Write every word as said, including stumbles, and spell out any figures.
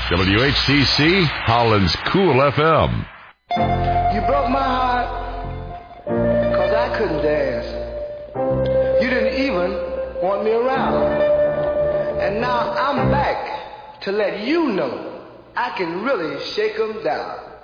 W H C C, Holland's Cool F M. You broke my heart, cause I couldn't dance. You didn't even want me around. And now I'm back to let you know I can really shake 'em down.